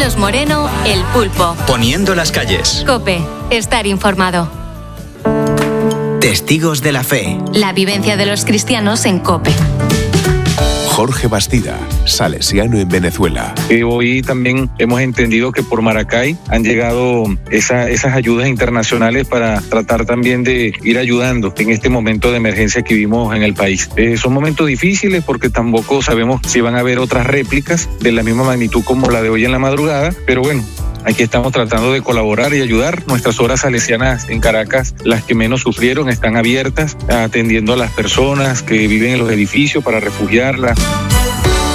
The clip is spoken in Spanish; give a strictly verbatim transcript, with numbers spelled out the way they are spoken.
Carlos Moreno, El Pulpo. Poniendo las calles. COPE. Estar informado. Testigos de la fe. La vivencia de los cristianos en COPE. Jorge Bastida, salesiano en Venezuela. Eh, hoy también hemos entendido que por Maracay han llegado esa, esas ayudas internacionales para tratar también de ir ayudando en este momento de emergencia que vivimos en el país. Eh, son momentos difíciles porque tampoco sabemos si van a haber otras réplicas de la misma magnitud como la de hoy en la madrugada, pero bueno, aquí estamos tratando de colaborar y ayudar. Nuestras horas salesianas en Caracas, las que menos sufrieron, están abiertas, atendiendo a las personas que viven en los edificios para refugiarlas.